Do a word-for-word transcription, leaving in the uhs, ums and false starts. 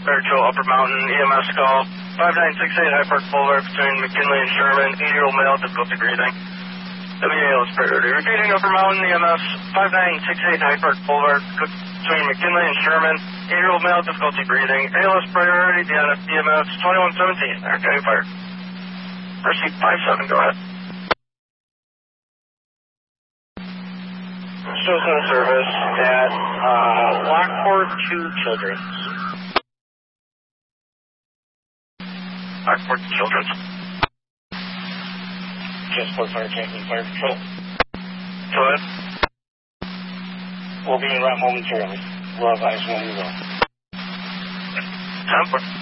Fairchill Upper Mountain, E M S call, five nine six eight High Park Boulevard between McKinley and Sherman, eighty-year-old male, difficulty breathing. W A L is priority. Repeating Upper Mountain, E M S, five nine six eight High Park Boulevard between McKinley and Sherman, eighty-year-old male, difficulty breathing. A L S priority, D N F E M S, twenty-one seventeen, Air County Fire. Mercy five seven, go ahead. Shows no service at uh, Lockport to Children's. Lockport to Children's. Just for fire champion, fire control. Go ahead. We'll be in route momentarily. We'll advise when we will. Time for.